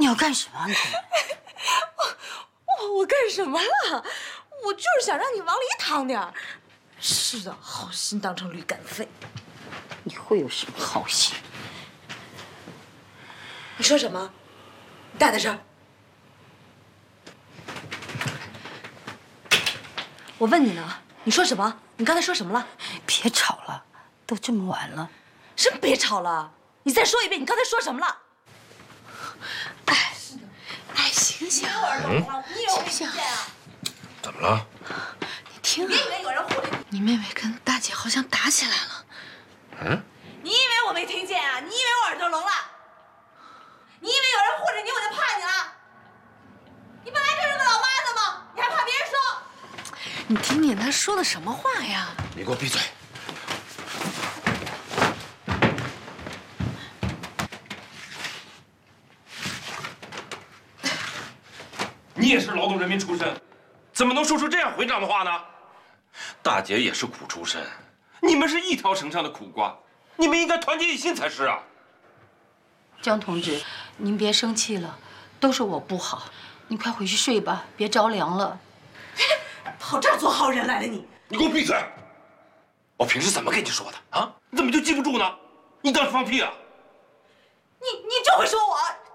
要干什么？你我干什么了？我就是想让你往里淌点儿。是的，好心当成驴肝肺。 你会有什么好心？ 你说什么？你大点声。我问你呢，你说什么？你刚才说什么了？ 别吵了，都这么晚了。 什么别吵了？你再说一遍，你刚才说什么了？ 哎，醒醒！ 醒醒！ 怎么了？ 你听啊， 别以为有人护着你。 你妹妹跟大姐好像打起来了。 嗯？ 你以为我没听见啊？你以为我耳朵聋了？你以为有人护着你我就怕你了？你本来就是个老妈子嘛，你还怕别人说？ 你听听她说的什么话呀？ 你给我闭嘴！你也是劳动人民出身，怎么能说出这样回账的话呢？大姐也是苦出身，你们是一条绳上的苦瓜，你们应该团结一心才是啊！ 江同志，您别生气了，都是我不好，你快回去睡吧，别着凉了。 跑这儿做好人来了你！ 你给我闭嘴！我平时怎么跟你说的啊？你怎么就记不住呢？你当时放屁啊？ 你就会说我